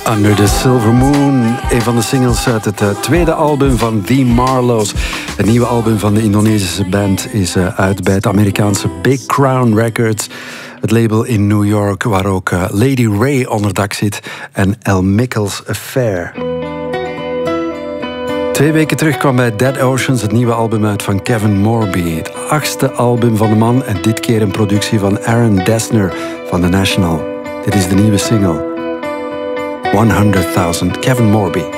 Under the Silver Moon, een van de singles uit het tweede album van The Marlows. Het nieuwe album van de Indonesische band is uit bij het Amerikaanse Big Crown Records. Het label in New York, waar ook Lady Ray onder dak zit en El Mickels Affair. 2 weken terug kwam bij Dead Oceans het nieuwe album uit van Kevin Morby. Het 8e album van de man en dit keer een productie van Aaron Dessner van The National. Dit is de nieuwe single 100,000, Kevin Morby.